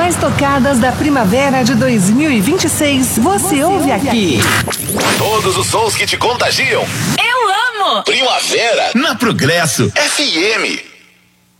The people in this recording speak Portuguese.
mais tocadas da primavera de 2026. Você ouve aqui. Todos os sons que te contagiam. Eu amo! Primavera na Progresso FM.